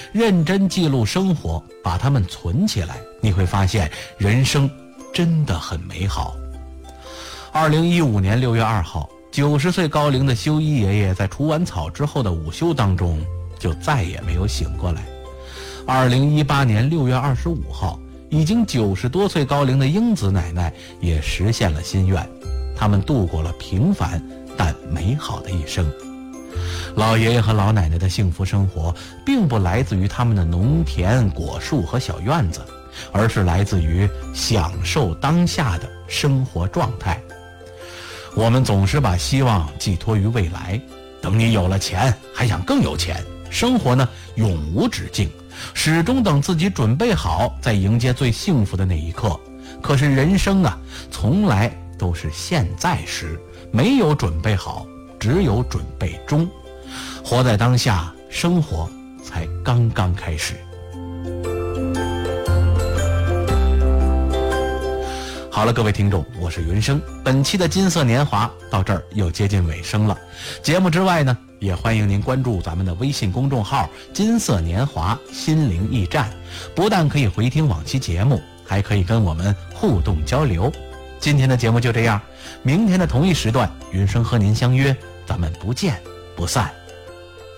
认真记录生活，把它们存起来，你会发现人生真的很美好。2015年6月2号，90岁高龄的修一爷爷在除完草之后的午休当中就再也没有醒过来。2018年6月25号，已经90多岁高龄的英子奶奶也实现了心愿，他们度过了平凡但美好的一生。老爷爷和老奶奶的幸福生活并不来自于他们的农田、果树和小院子，而是来自于享受当下的生活状态。我们总是把希望寄托于未来，等你有了钱还想更有钱，生活呢永无止境，始终等自己准备好再迎接最幸福的那一刻。可是人生啊，从来都是现在时，没有准备好，只有准备中。活在当下，生活才刚刚开始。好了，各位听众，我是云生，本期的金色年华到这儿又接近尾声了。节目之外呢，也欢迎您关注咱们的微信公众号金色年华心灵驿站，不但可以回听往期节目，还可以跟我们互动交流。今天的节目就这样，明天的同一时段，云生和您相约，咱们不见不散。